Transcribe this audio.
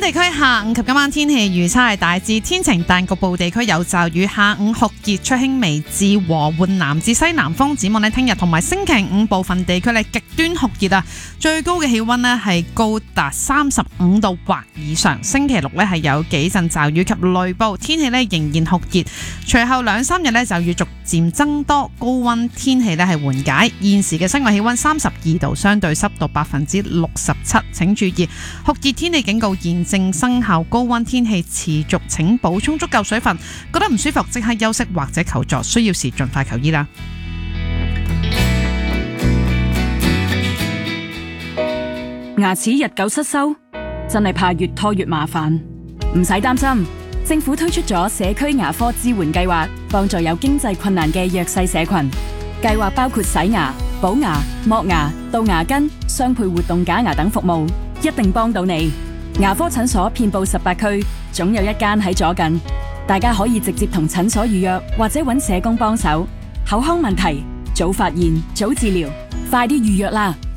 地區下午及今晚天氣預測係大致天晴，但局部地區有驟雨。下午酷熱，吹輕微至和緩南至西南風。展望呢，聽日同埋星期五部分地區呢極端酷熱啊，最高嘅氣溫呢係高達35度或以上。星期六呢係有幾陣驟雨及雷暴，天氣呢仍然酷熱。隨後2-3日呢驟雨逐漸增多，高溫天氣呢係緩解。現時嘅室外氣溫32度，相對濕度67%，請注意酷熱天氣警告現正生效，高溫天氣持續，請補充足夠水分。覺得唔舒服即刻休息或者求助，需要時盡快求醫啦。 牙齒日久失修，真係怕越拖越麻煩。唔使擔心，政府推出咗社區牙科支援計劃，幫助有經濟困難嘅弱勢社群。計劃包括洗牙、補牙、剝牙、杜牙根、雙配活動假牙等服務，一定幫到你。牙科診所遍佈18區，總有一間喺左近。大家可以直接同診所預約，或者揾社工幫手。口腔問題，早發現，早治療，快啲預約啦！